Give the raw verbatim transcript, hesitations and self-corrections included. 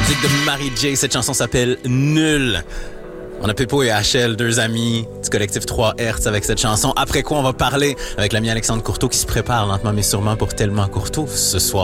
musique de Mary J. Cette chanson s'appelle Nul. On a Peppo et H L, deux amis du collectif trois Hertz avec cette chanson. Après quoi, on va parler avec l'ami Alexandre Courteau qui se prépare lentement mais sûrement pour Tellement Courteau ce soir.